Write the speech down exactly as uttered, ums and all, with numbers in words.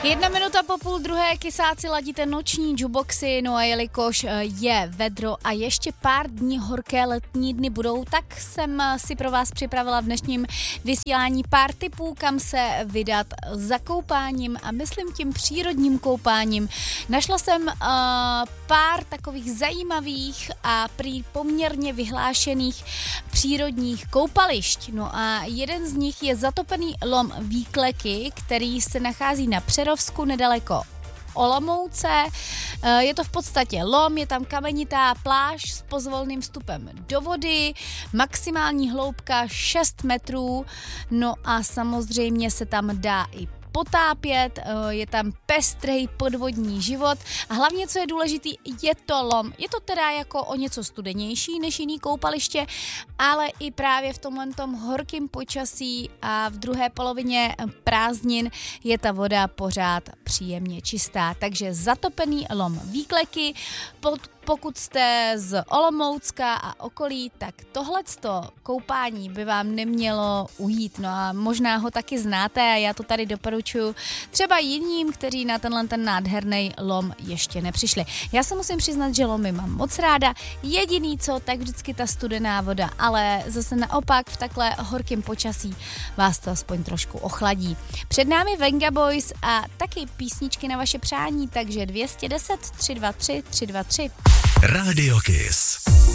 Jedna minuta po půl druhé, kysáci ladíte noční juboxy, no a jelikož je vedro a ještě pár dní horké letní dny budou, tak jsem si pro vás připravila v dnešním vysílání pár tipů, kam se vydat za koupáním a myslím tím přírodním koupáním. Našla jsem uh, pár takových zajímavých a prý poměrně vyhlášených přírodních koupališť. No a jeden z nich je zatopený lom Výkleky, který se nachází na Přerovsku nedaleko Olomouce. Je to v podstatě lom, je tam kamenitá pláž s pozvolným vstupem do vody, maximální hloubka šest metrů, no a samozřejmě se tam dá i potápět, je tam pestrý podvodní život a hlavně, co je důležitý, je to lom. Je to teda jako o něco studenější než jiný koupaliště, ale i právě v tomhletom horkým počasí a v druhé polovině prázdnin je ta voda pořád příjemně čistá. Takže zatopený lom Výkleky, pod Pokud jste z Olomoucka a okolí, tak tohleto koupání by vám nemělo ujít. No a možná ho taky znáte a já to tady doporučuji třeba jiným, kteří na tenhle ten nádherný lom ještě nepřišli. Já se musím přiznat, že lomy mám moc ráda. Jediný co, tak vždycky ta studená voda, ale zase naopak v takhle horkém počasí vás to aspoň trošku ochladí. Před námi Venga Boys a taky písničky na vaše přání, takže dvě stě deset tři sta dvacet tři tři sta dvacet tři. Radio Kiss.